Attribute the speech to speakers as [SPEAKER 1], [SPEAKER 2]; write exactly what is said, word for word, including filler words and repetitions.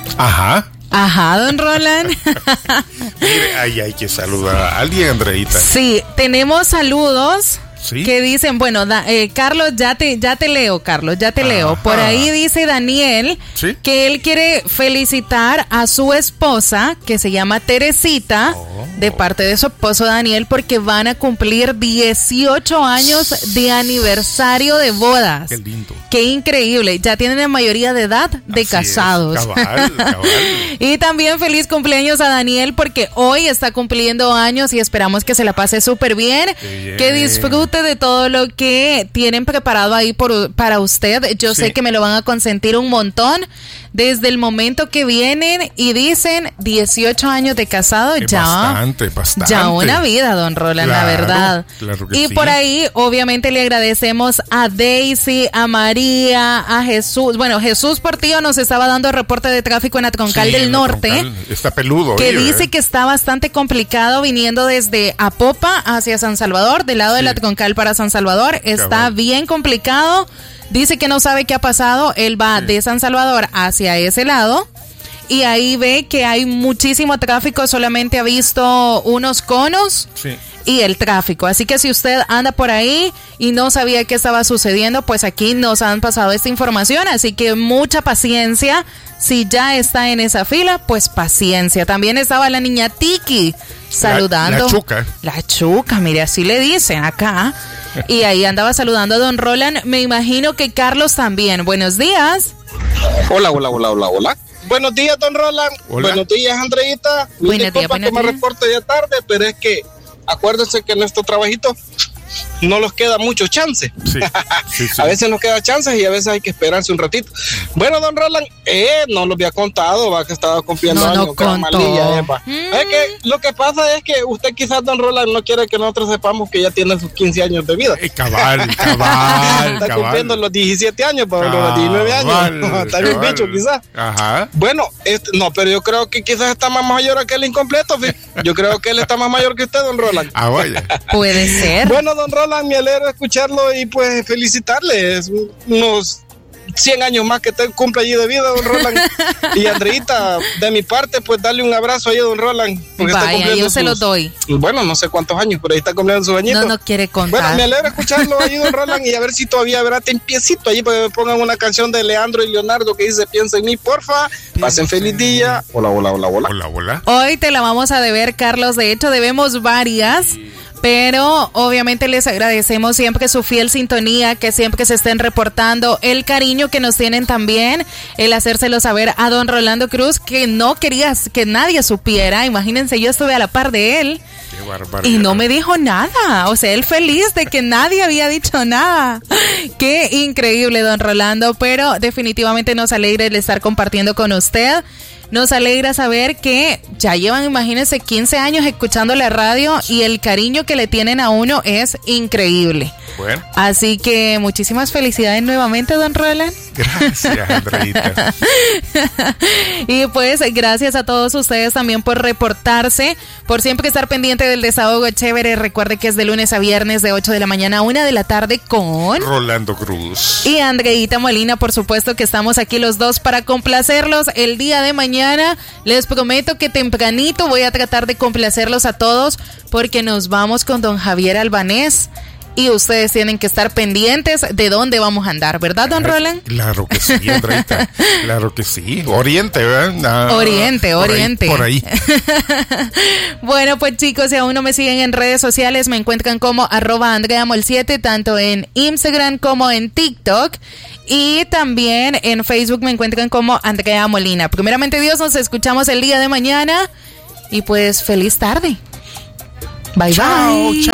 [SPEAKER 1] Ajá.
[SPEAKER 2] Ajá, don Roland.
[SPEAKER 1] Mire, ahí hay que saludar a alguien, Andreita.
[SPEAKER 2] Sí, tenemos saludos.
[SPEAKER 1] ¿Sí?
[SPEAKER 2] Que dicen, bueno, da, eh, Carlos, ya te, ya te leo, Carlos, ya te Ajá. leo. Por ahí dice Daniel
[SPEAKER 1] ¿Sí?
[SPEAKER 2] que él quiere felicitar a su esposa, que se llama Teresita, oh. de parte de su esposo Daniel, porque van a cumplir dieciocho años de aniversario de bodas.
[SPEAKER 1] Qué lindo.
[SPEAKER 2] Qué increíble. Ya tienen la mayoría de edad de Así casados.
[SPEAKER 1] Es. Cabal, cabal.
[SPEAKER 2] Y también feliz cumpleaños a Daniel, porque hoy está cumpliendo años y esperamos que se la pase súper bien, bien, que disfrute de todo lo que tienen preparado ahí por, para usted. Yo sí. sé que me lo van a consentir un montón desde el momento que vienen y dicen dieciocho años de casado. Es ya
[SPEAKER 1] bastante, bastante.
[SPEAKER 2] Ya una vida, don Roland,
[SPEAKER 1] claro,
[SPEAKER 2] la verdad.
[SPEAKER 1] Claro que
[SPEAKER 2] y
[SPEAKER 1] sí.
[SPEAKER 2] por ahí, obviamente, le agradecemos a Daisy, a María, a Jesús. Bueno, Jesús Portillo nos estaba dando reporte de tráfico en Atroncal sí, del Norte.
[SPEAKER 1] Troncal. Está peludo.
[SPEAKER 2] Que
[SPEAKER 1] oye,
[SPEAKER 2] dice
[SPEAKER 1] ¿eh?
[SPEAKER 2] que está bastante complicado viniendo desde Apopa hacia San Salvador, del lado sí. de la Troncal para San Salvador. Está Cabal. bien complicado. Dice que no sabe qué ha pasado. Él va sí. de San Salvador hacia ese lado y ahí ve que hay muchísimo tráfico. Solamente ha visto unos conos
[SPEAKER 1] sí.
[SPEAKER 2] y el tráfico. Así que si usted anda por ahí y no sabía qué estaba sucediendo, pues aquí nos han pasado esta información. Así que mucha paciencia. Si ya está en esa fila, pues paciencia. También estaba la niña Tiki saludando.
[SPEAKER 1] La, la chuca.
[SPEAKER 2] La chuca, mire, así le dicen acá. Y ahí andaba saludando a don Roland. Me imagino que Carlos también. Buenos días.
[SPEAKER 3] Hola, hola, hola, hola, hola. Buenos días, don Roland.
[SPEAKER 1] Hola.
[SPEAKER 3] Buenos días, Andreita.
[SPEAKER 2] Buenos días, buenos
[SPEAKER 3] que me
[SPEAKER 2] días.
[SPEAKER 3] reporto ya tarde, pero es que acuérdense que nuestro trabajito no nos queda mucho chance.
[SPEAKER 1] Sí, sí, sí.
[SPEAKER 3] A veces nos queda chances y a veces hay que esperarse un ratito. Bueno, don Roland, eh, no lo había contado, va que estaba cumpliendo
[SPEAKER 2] no,
[SPEAKER 3] años.
[SPEAKER 2] No contó.
[SPEAKER 3] Malilla, mm. Es que lo que pasa es que usted quizás, don Roland, no quiere que nosotros sepamos que ya tiene sus quince años de vida.
[SPEAKER 1] Eh, cabal, cabal.
[SPEAKER 3] Está
[SPEAKER 1] cabal.
[SPEAKER 3] cumpliendo los diecisiete años, para los diecinueve años. Está bien bicho, quizás.
[SPEAKER 1] Ajá.
[SPEAKER 3] Bueno, este, no, pero yo creo que quizás está más mayor que el incompleto. Yo creo que él está más mayor que usted, don Roland.
[SPEAKER 1] Ah, vaya.
[SPEAKER 2] Puede ser.
[SPEAKER 3] Bueno, don Roland, me alegra escucharlo y pues felicitarle. Es unos cien años más que te cumple allí de vida, don Roland. Y Andreita, de mi parte, pues darle un abrazo ahí a don Roland.
[SPEAKER 2] Porque Vaya, está yo sus, se lo doy.
[SPEAKER 3] Bueno, no sé cuántos años, pero ahí está cumpliendo su añito.
[SPEAKER 2] No, no quiere contar.
[SPEAKER 3] Bueno, me alegra escucharlo ahí, don Roland, y a ver si todavía habrá tempiecito allí para que me pongan una canción de Leandro y Leonardo que dice piensa en mí, porfa. Pasen feliz día. Hola, hola, hola, hola.
[SPEAKER 1] Hola, hola.
[SPEAKER 2] Hoy te la vamos a deber, Carlos. De hecho, debemos varias. Sí. Pero obviamente les agradecemos siempre su fiel sintonía, que siempre se estén reportando, el cariño que nos tienen también, el hacérselo saber a don Rolando Cruz, que no quería que nadie supiera. Imagínense, yo estuve a la par de él y no me dijo nada. O sea, él feliz de que nadie había dicho nada. Qué increíble, don Rolando, pero definitivamente nos alegra el estar compartiendo con usted. Nos alegra saber que ya llevan, imagínense, quince años escuchando la radio y el cariño que le tienen a uno es increíble.
[SPEAKER 1] Bueno.
[SPEAKER 2] Así que muchísimas felicidades nuevamente, don Roland.
[SPEAKER 1] Gracias, Andreita.
[SPEAKER 2] Y pues gracias a todos ustedes también por reportarse, por siempre estar pendiente del desahogo chévere. Recuerde que es de lunes a viernes de ocho de la mañana a una de la tarde con
[SPEAKER 1] Rolando Cruz
[SPEAKER 2] y Andreita Molina. Por supuesto que estamos aquí los dos para complacerlos el día de mañana. Les prometo que tempranito voy a tratar de complacerlos a todos, porque nos vamos con don Javier Albanés y ustedes tienen que estar pendientes de dónde vamos a andar, ¿verdad, don Roland?
[SPEAKER 1] Claro que sí, Andreita. Claro que sí. Oriente, ¿verdad? No,
[SPEAKER 2] oriente,
[SPEAKER 1] por
[SPEAKER 2] oriente.
[SPEAKER 1] Ahí, por ahí.
[SPEAKER 2] Bueno, pues chicos, si aún no me siguen en redes sociales, me encuentran como arroba andreamol siete, tanto en Instagram como en TikTok. Y también en Facebook me encuentran como Andrea Molina. Primeramente Dios, nos escuchamos el día de mañana. Y pues feliz tarde. Bye,
[SPEAKER 1] chao,
[SPEAKER 2] bye.
[SPEAKER 1] Chao.